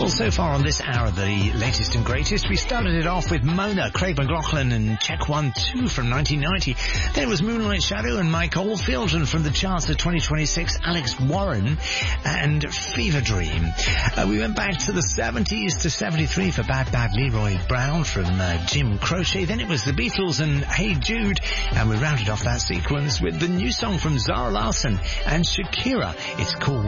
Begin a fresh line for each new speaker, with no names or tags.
Well, so far on this hour of the latest and greatest, we started it off with Mona, Craig McLachlan and Check 1 2 from 1990. Then it was Moonlight Shadow and Mike Oldfield, and from the charts of 2026, Alex Warren and Fever Dream. We went back to the 70s to 73 for Bad Bad Leroy Brown from Jim Croce. Then it was the Beatles and Hey Jude, and we rounded off that sequence with the new song from Zara Larsson and Shakira. It's called